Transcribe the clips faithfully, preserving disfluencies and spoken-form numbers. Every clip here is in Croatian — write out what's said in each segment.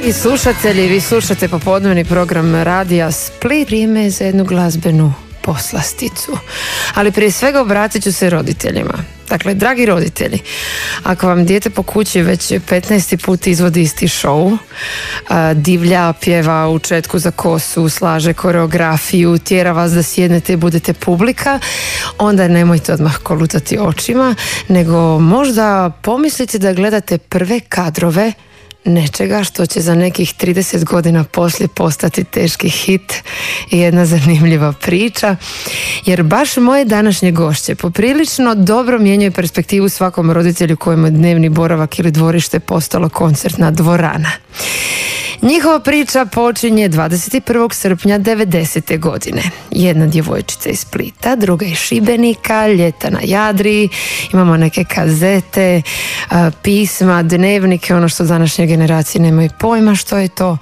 Dragi slušatelji, vi slušate popodnevni program Radija Split. Vrijeme je za jednu glazbenu poslasticu. Ali prije svega obratit ću se roditeljima. Dakle, dragi roditelji, ako vam dijete po kući već petnaesti put izvodi isti show, divlja, pjeva u četku za kosu, slaže koreografiju, tjera vas da sjednete i budete publika, onda nemojte odmah kolutati očima, nego možda pomislite da gledate prve kadrove nečega što će za nekih trideset godina poslije postati teški hit i jedna zanimljiva priča, jer baš moje današnje gošće poprilično dobro mijenjaju perspektivu svakom roditelju kojem je dnevni boravak ili dvorište postalo koncertna dvorana. Njihova priča počinje dvadeset prvog srpnja devedesete godine. Jedna djevojčica iz Splita, druga iz Šibenika, ljeta na Jadri, imamo neke kazete, pisma, dnevnike, ono što današnje generacije nemaju pojma što je to.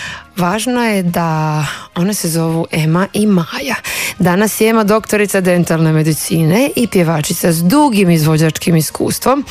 Važno je da one se zovu Ema i Maja. Danas je Ema doktorica dentalne medicine i pjevačica s dugim izvođačkim iskustvom,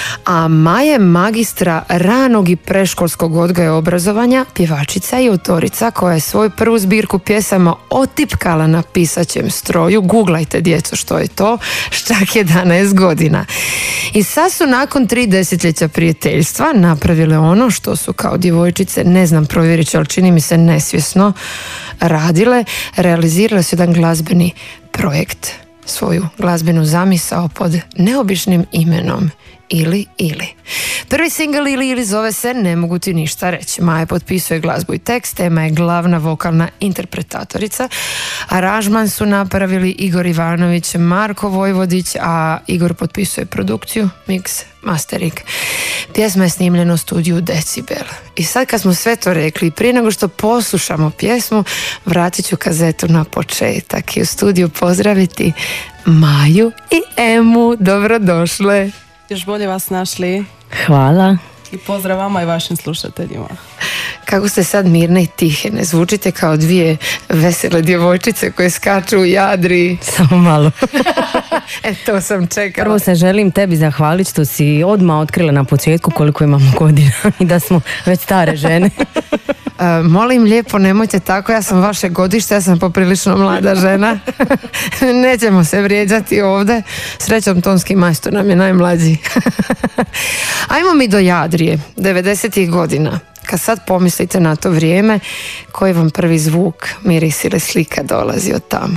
a Maja je magistra ranog i preškolskog odgoja i obrazovanja, pjevačica i autorica koja je svoju prvu zbirku pjesama otipkala na pisaćem stroju. Googlajte, djeco, što je to, s čak jedanaest godina. I sad su nakon tri desetljeća prijateljstva napravile ono što su kao djevojčice, ne znam, provjerit ću, ali čini mi se nesvjesno radile, realizirale su jedan glazbeni projekt, svoju glazbenu zamisao pod neobičnim imenom Ili Ili. Prvi singl Ili Ili zove se Ne mogu ti ništa reći. Maja potpisuje glazbu i tekst, Ema je glavna vokalna interpretatorica. Aranžman su napravili Igor Ivanović, Marko Vojvodić, a Igor potpisuje produkciju, mix, mastering. Pjesma je snimljena u studiju Decibel. I sad kad smo sve to rekli, prije nego što poslušamo pjesmu, vratit ću kazetu na početak i u studiju pozdraviti Maju i Emu. Dobrodošle. Još bolje vas našli. Hvala. I pozdrav vama i vašim slušateljima. Kako ste sad mirne i tihe, ne zvučite kao dvije vesele djevojčice koje skaču u Jadri. Samo malo. E, to sam čekala. Prvo se želim tebi zahvaliti što si odmah otkrila na početku koliko imamo godina i da smo već stare žene. Uh, molim lijepo, nemojte tako, ja sam vaše godište, ja sam poprilično mlada žena. Nećemo se vrijeđati ovdje. Srećom, tonski majstor nam je najmlađi. Ajmo mi do Jadrije, devedesetih godina. Kad sad pomislite na to vrijeme, koji vam prvi zvuk, miris ili slika dolazi od tamo?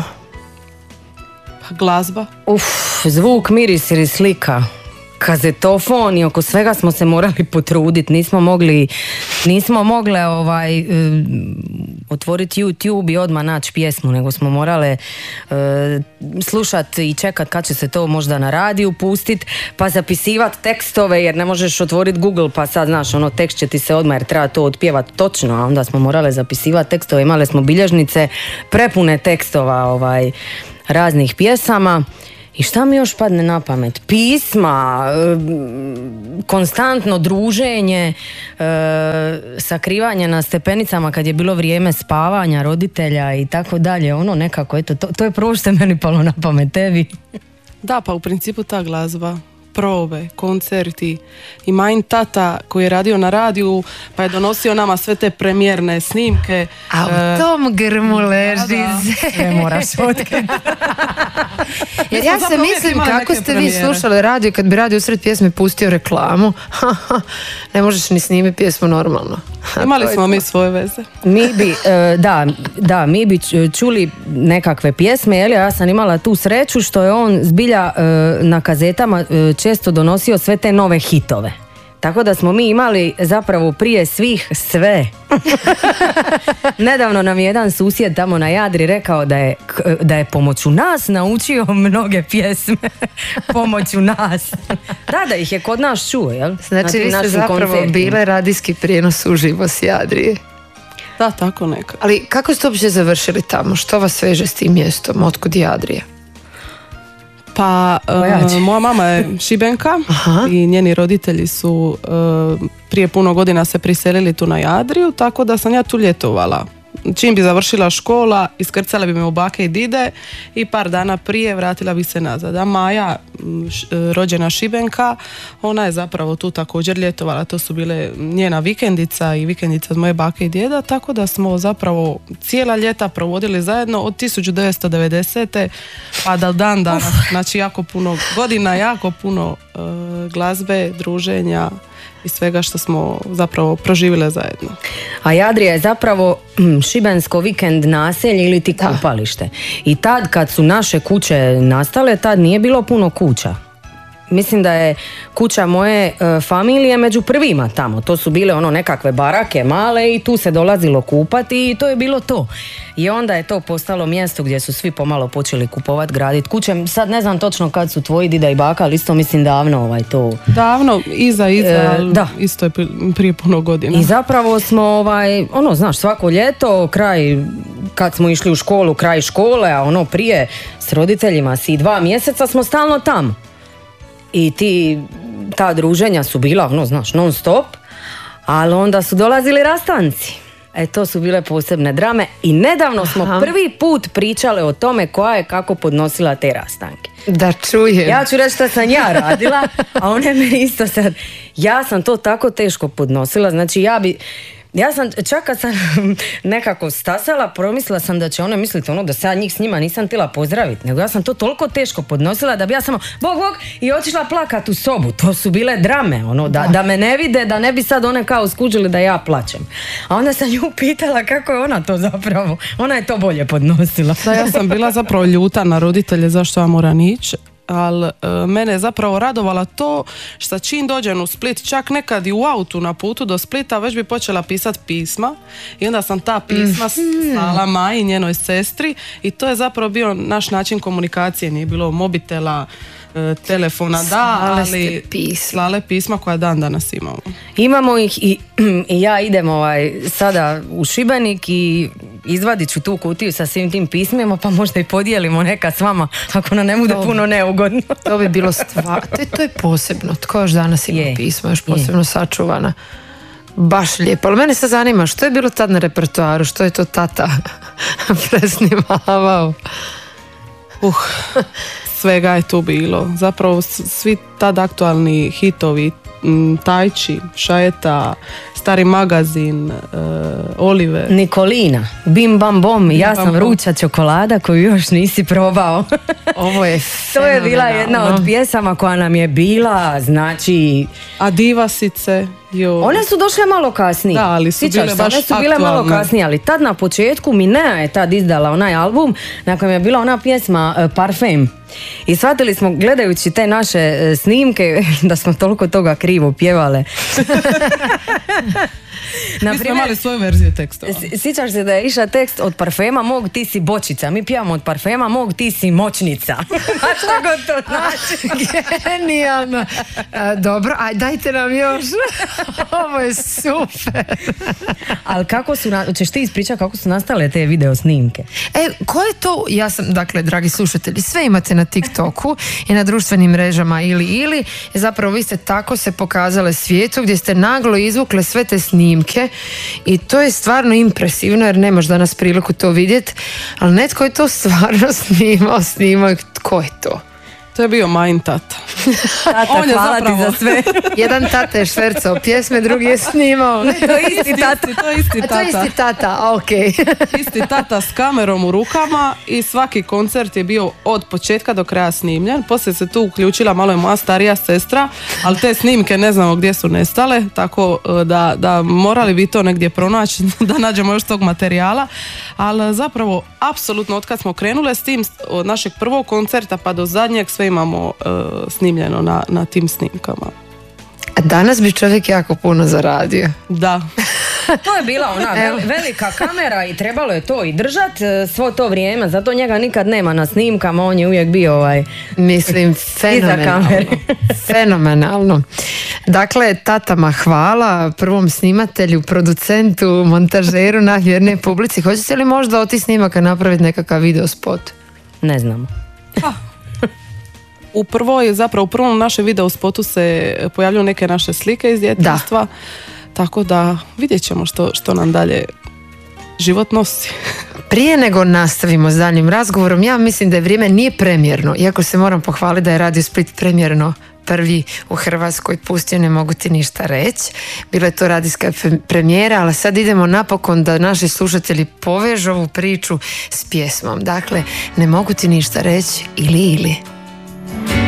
Pa glazba. Uf, zvuk, miris ili slika. Kazetofon i oko svega smo se morali potruditi, nismo mogli nismo mogle ovaj, uh, otvoriti YouTube i odmah naći pjesmu, nego smo morale uh, slušati i čekati kad će se to možda na radiju pustiti, pa zapisivati tekstove, jer ne možeš otvoriti Google pa sad znaš, ono, tekst će ti se odmah jer treba to otpjevati točno, a onda smo morale zapisivati tekstove, imali smo bilježnice prepune tekstova ovaj, raznih pjesama. I šta mi još padne na pamet? Pisma, konstantno druženje, sakrivanje na stepenicama kad je bilo vrijeme spavanja roditelja i tako dalje. Ono nekako, eto, to, to je prvo što je meni palo na pamet, tebi. Da, pa u principu ta glazba, probe, koncerti i majin tata koji je radio na radiju pa je donosio nama sve te premijerne snimke. A u tom grmu leži sve moraš otkriti. Jer ja se mislim kako ste vi slušali radio kad bi radio usred pjesme pustio reklamu. Ne možeš ni snimiti pjesmu normalno. Imali smo mi svoje veze. Mi bi, da, da, mi bi čuli nekakve pjesme, jel? Ja sam imala tu sreću što je on zbilja na kazetama često donosio sve te nove hitove. Tako da smo mi imali zapravo prije svih sve. Nedavno nam je jedan susjed tamo na Jadri rekao da je, da je pomoću nas naučio mnoge pjesme. Pomoću nas. Da, da ih je kod nas čuo, jel? Znači vi ste zapravo koncertima bile radijski prijenos uživo s Jadrije. Da, tako nekako. Ali kako ste uopće završili tamo? Što vas veže s tim mjestom? Otkud Jadrija? Pa uh, moja mama je Šibenka. Aha. I njeni roditelji su uh, prije puno godina se priselili tu na Jadriju, tako da sam ja tu ljetovala čim bi završila škola, iskrcala bi me u bake i dide i par dana prije vratila bi se nazad. A Maja, š, rođena Šibenka, ona je zapravo tu također ljetovala. To su bile njena vikendica i vikendica od moje bake i djeda, tako da smo zapravo cijela ljeta provodili zajedno od tisuću devetsto devedesete pa do dan danas. Znači jako puno godina, jako puno uh, glazbe, druženja i svega što smo zapravo proživjeli zajedno. A Jadrija je zapravo hm, šibensko vikend naselje ili ti kupalište. I tad kad su naše kuće nastale, tad nije bilo puno kuća. Mislim da je kuća moje e, familije među prvima tamo. To su bile ono nekakve barake male i tu se dolazilo kupati i to je bilo to. I onda je to postalo mjesto gdje su svi pomalo počeli kupovati, graditi kuće. Sad ne znam točno kad su tvoji dida i baka, ali isto mislim davno ovaj to. Davno, iza, iza, e, da. Isto je prije puno godina. I zapravo smo ovaj, ono znaš, svako ljeto, kraj kad smo išli u školu, kraj škole, a ono prije s roditeljima si dva mjeseca smo stalno tamo. I ti, ta druženja su bila, ono, znaš, non stop, ali onda su dolazili rastanci. E, to su bile posebne drame i nedavno smo Aha. prvi put pričale o tome koja je kako podnosila te rastanke. Da čujem. Ja ću reći što sam ja radila, a one me isto sad, ja sam to tako teško podnosila, znači ja bi, ja sam, čak kad sam nekako stasala, promislila sam da će one misliti ono da sad njih s njima nisam htjela pozdraviti, nego ja sam to toliko teško podnosila da bi ja samo bog bog i otišla plakat u sobu. To su bile drame, ono, da, da me ne vide, da ne bi sad one kao skuđili da ja plačem. A onda sam nju pitala kako je ona to zapravo, ona je to bolje podnosila. Da, ja sam bila zapravo ljuta na roditelje zašto ja moram ići. Ali e, mene je zapravo radovala to što čim dođem u Split, čak nekad i u autu na putu do Splita već bi počela pisati pisma i onda sam ta pisma slala Maji, njenoj sestri i to je zapravo bio naš način komunikacije, nije bilo mobitela, e, telefona, da, ali slale pisma koja dan danas imamo. Imamo ih i, i ja idem ovaj, sada u Šibenik i izvadit ću tu kutiju sa svim tim pismima pa možda i podijelimo neka s vama ako nam ne bude puno neugodno. To bi bilo stvarno, to je posebno. Tko još danas ima je, pismo, još posebno je. Sačuvana. Baš lijepo. Ali mene se zanima što je bilo tad na repertoaru, što je to tata presnimavao? Uh, svega je tu bilo. Zapravo svi tad aktualni hitovi, Tajči, Šajeta, Stari magazin, uh, Oliver, Nikolina, Bim Bam Bom, bim, ja sam bam, vruća čokolada koju još nisi probao. Ovo je to je bila jedna od pjesama koja nam je bila, znači... A Divasice, jo. One su došle malo kasnije. Da, ali su Sičaš bile se, baš one su aktualne. Bile malo kasnije, ali tad na početku Minea je tad izdala onaj album na kojem je bila ona pjesma uh, Parfem. I shvatili smo gledajući te naše uh, snimke da smo toliko toga krivo pjevale. Mi smo imali svoju verziju tekstova. Sjećaš se da je išao tekst od parfema mog ti si bočica, mi pijamo od parfema mog ti si moćnica. A što god to znači? Genijalno. A, dobro, aj dajte nam još. Ovo je super. Ali kako su, ćeš ti ispričati kako su nastale te video snimke? E, ko je to, ja sam, dakle, dragi slušatelji, sve imate na TikToku i na društvenim mrežama ili ili, zapravo vi ste tako se pokazale svijetu gdje ste naglo izvukle sve te snimke i to je stvarno impresivno jer nemaš danas priliku to vidjeti, ali netko je to stvarno snimao, snimao, tko je to? To je bio Majin tata. Tata, on je hvala zapravo... ti za sve. Jedan tata je švercao pjesme, drugi je snimao. Ne, to je isti tata. To je isti tata. A to je isti tata, ok. Isti tata s kamerom u rukama i svaki koncert je bio od početka do kraja snimljen. Poslije se tu uključila malo je moja starija sestra, ali te snimke ne znamo gdje su nestale, tako da, da morali bi to negdje pronaći da nađemo još tog materijala. Ali zapravo, apsolutno od kad smo krenule s tim, od našeg prvog koncerta pa do zadnjeg, sve imamo uh, snimljeno na, na tim snimkama. A danas bi čovjek jako puno zaradio. Da. To je bila ona vel, velika kamera i trebalo je to i držat svo to vrijeme, zato njega nikad nema na snimkama, on je uvijek bio ovaj... Mislim, fenomenalno. Fenomenalno. Dakle, tatama hvala, prvom snimatelju, producentu, montažeru, najvjernije publici. Hoćete li možda od tih snimaka napraviti nekakav video spot? Ne znamo. Ah. U prvoj, zapravo u prvom našem video spotu se pojavljuju neke naše slike iz djetinjstva, tako da vidjet ćemo što, što nam dalje život nosi. Prije nego nastavimo s daljnjim razgovorom, ja mislim da je vrijeme nije premjerno, iako se moram pohvaliti da je Radio Split premjerno prvi u Hrvatskoj pustio Ne mogu ti ništa reći. Bila je to radijska premijera, ali sad idemo napokon da naši slušatelji povežu ovu priču s pjesmom. Dakle, Ne mogu ti ništa reći ili ili.